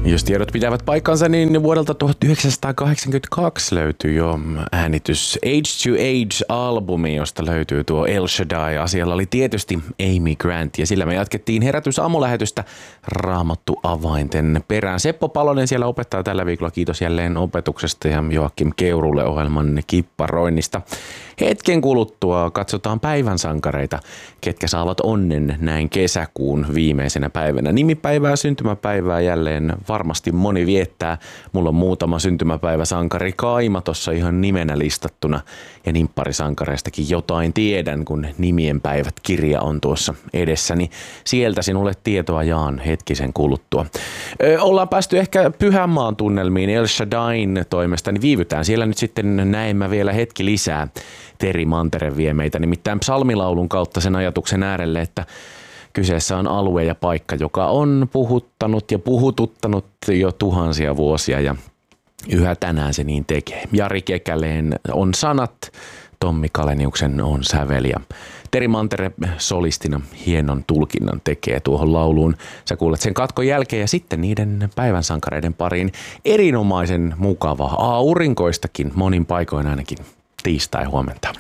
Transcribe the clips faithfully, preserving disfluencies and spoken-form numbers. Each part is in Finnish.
Jos tiedot pitävät paikkansa, niin vuodelta tuhatyhdeksänsataakahdeksankymmentäkaksi löytyy jo äänitys Age to Age-albumi, josta löytyy tuo El Shaddai. Asialla oli tietysti Amy Grant ja sillä me jatkettiin herätysaamulähetystä Raamattu avainten perään. Seppo Palonen siellä opettaa tällä viikolla. Kiitos jälleen opetuksesta ja Joakim Keurulle ohjelman kipparoinnista. Hetken kuluttua katsotaan päivän sankareita, ketkä saavat onnen näin kesäkuun viimeisenä päivänä. Nimipäivää, syntymäpäivää jälleen varmasti moni viettää. Mulla on muutama syntymäpäiväsankari Kaima tuossa ihan nimenä listattuna ja nimpparisankareistakin jotain tiedän, kun nimien päivät kirja on tuossa edessäni. Sieltä sinulle tietoa jaan hetkisen kuluttua. Ö, ollaan päästy ehkä Pyhänmaan tunnelmiin El Shaddain toimesta, niin viivytään siellä nyt sitten näemmä vielä hetki lisää. Teri Mantere vie meitä nimittäin psalmilaulun kautta sen ajatuksen äärelle, että kyseessä on alue ja paikka, joka on puhuttanut ja puhututtanut jo tuhansia vuosia ja yhä tänään se niin tekee. Jari Kekäleen on sanat, Tommi Kaleniuksen on sävel ja Teri Mantere solistina hienon tulkinnan tekee tuohon lauluun. Sä kuulet sen katkon jälkeen ja sitten niiden päivän sankareiden pariin erinomaisen mukava, aurinkoistakin monin paikoin ainakin tiistai huomenta.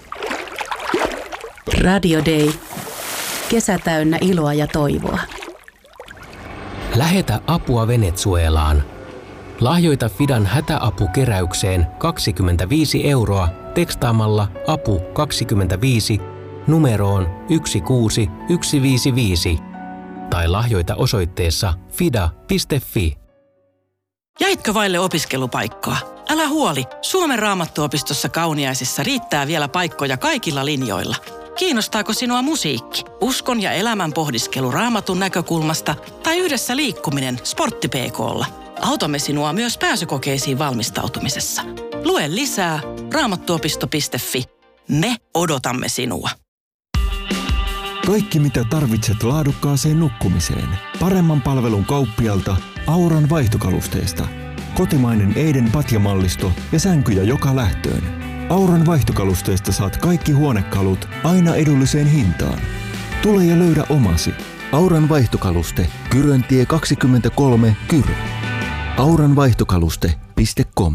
Radio Day. Kesä täynnä iloa ja toivoa. Lähetä apua Venezuelaan. Lahjoita Fidan hätäapukeräykseen kaksikymmentäviisi euroa tekstaamalla apu kaksikymmentäviisi numeroon yksi kuusi yksi viisi viisi tai lahjoita osoitteessa fida piste fi. Jäitkö vaille opiskelupaikkaa? Älä huoli, Suomen Raamattuopistossa Kauniaisissa riittää vielä paikkoja kaikilla linjoilla. Kiinnostaako sinua musiikki, uskon ja elämän pohdiskelu Raamatun näkökulmasta tai yhdessä liikkuminen Sportti P K:lla? Autamme sinua myös pääsykokeisiin valmistautumisessa. Lue lisää raamattuopisto piste fi. Me odotamme sinua. Kaikki mitä tarvitset laadukkaaseen nukkumiseen. Paremman palvelun kauppialta Auran vaihtokalusteista. Kotimainen Eiden patjamallisto ja sänkyjä joka lähtöön. Auran vaihtokalusteista saat kaikki huonekalut aina edulliseen hintaan. Tule ja löydä omasi. Auran vaihtokaluste, Kyröntie kaksikymmentäkolme, Kyrö. auranvaihtokaluste piste com.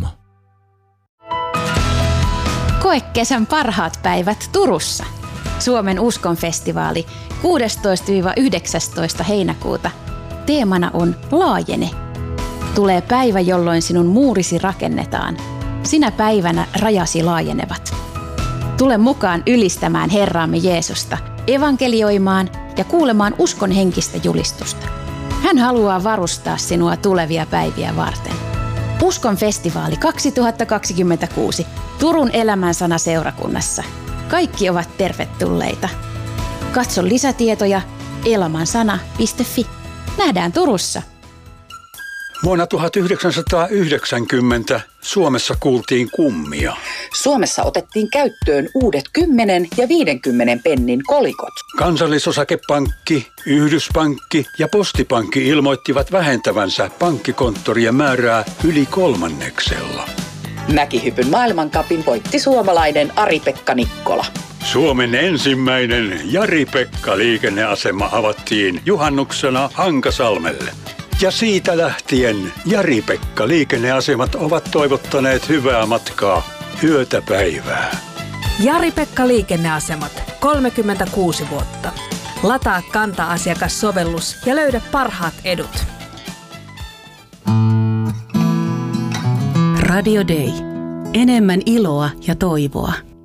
Koe kesän parhaat päivät Turussa. Suomen uskonfestivaali kuudestoista yhdeksästoista heinäkuuta. Teemana on Laajene. Tulee päivä, jolloin sinun muurisi rakennetaan. Sinä päivänä rajasi laajenevat. Tule mukaan ylistämään Herraamme Jeesusta, evankelioimaan ja kuulemaan uskon henkistä julistusta. Hän haluaa varustaa sinua tulevia päiviä varten. Uskon festivaali kaksituhattakaksikymmentäkuusi Turun elämänsana seurakunnassa. Kaikki ovat tervetulleita. Katso lisätietoja elamansana piste fi. Nähdään Turussa. Vuonna tuhatyhdeksänsataayhdeksänkymmentä Suomessa kuultiin kummia. Suomessa otettiin käyttöön uudet kymmenen ja viidenkymmenen pennin kolikot. Kansallisosakepankki, Yhdyspankki ja Postipankki ilmoittivat vähentävänsä pankkikonttorien määrää yli kolmanneksella. Mäkihypyn maailmancupin voitti suomalainen Ari-Pekka Nikkola. Suomen ensimmäinen Jari-Pekka-liikenneasema avattiin juhannuksena Hankasalmelle. Ja siitä lähtien Jari-Pekka-liikenneasemat ovat toivottaneet hyvää matkaa yötä päivää. Jari-Pekka-liikenneasemat, kolmekymmentäkuusi vuotta. Lataa Kanta-asiakassovellus ja löydä parhaat edut. Radio Day. Enemmän iloa ja toivoa.